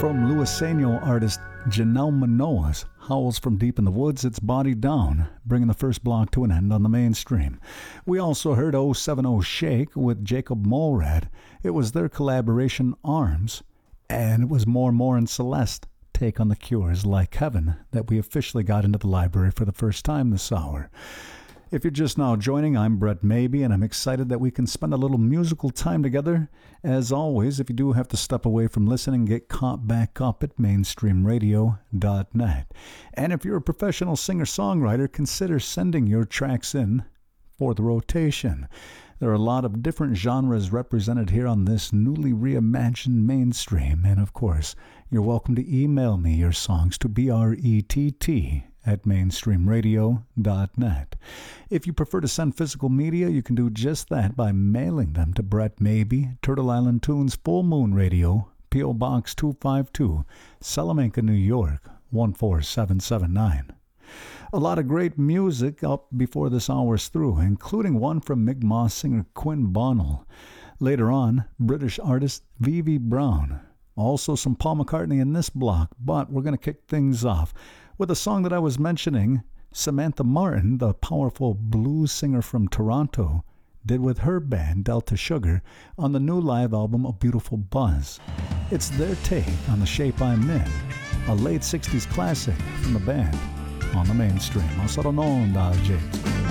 From Luiseno artist Janelle Manoa's Howls from Deep in the Woods, It's Body Down, bringing the first block to an end on the mainstream. We also heard 070 Shake with Jacob Molrad. It was their collaboration Arms, and it was More and Celeste take on The Cure's Like Heaven that we officially got into the library for the first time this hour. If you're just now joining, I'm Brett Maybe, and I'm excited that we can spend a little musical time together. As always, if you do have to step away from listening, get caught back up at mainstreamradio.net. And if you're a professional singer-songwriter, consider sending your tracks in for the rotation. There are a lot of different genres represented here on this newly reimagined mainstream. And of course, you're welcome to email me your songs to brett@mainstreamradio.net. If you prefer to send physical media, you can do just that by mailing them to Brett Maybe, Turtle Island Tunes, Full Moon Radio, P.O. Box 252, Salamanca, New York, 14779. A lot of great music up before this hour's through, including one from Mi'kmaq singer Quinn Bonnell. Later on, British artist Vivi Brown. Also some Paul McCartney in this block, but we're going to kick things off with a song that I was mentioning, Samantha Martin, the powerful blues singer from Toronto, did with her band Delta Sugar on the new live album A Beautiful Buzz. It's their take on The Shape I'm In, a late 60s classic from the band on the mainstream. I'll settle on, Jake.